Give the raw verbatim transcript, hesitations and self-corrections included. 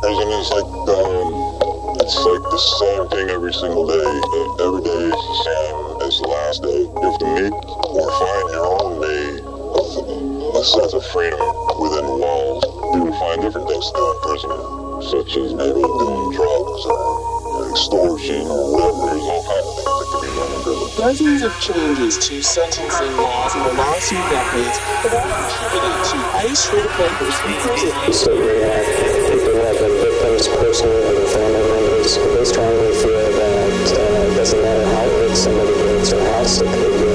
Prison is like, um, it's like the same thing every single day. Every day is the same as the last day. You have to make or find your own way of a sense of freedom within the walls. You will find different things to do in prison, such as maybe doing drugs or extortion or whatever. There's all kinds of things that can be done in prison. Dozens of changes to sentencing laws in the last few decades have all contributed to ICE reopeners in prison. So we have people who have been victims personally or their family members. They strongly feel that uh, it doesn't matter how rich somebody gets or how sick they get.